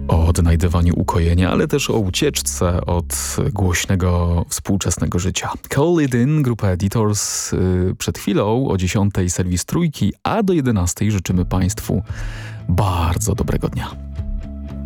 o odnajdywaniu ukojenia, ale też o ucieczce od głośnego, współczesnego życia. Call It In, grupa Editors, przed chwilą o 10:00 serwis Trójki, a do 11:00 życzymy Państwu bardzo dobrego dnia.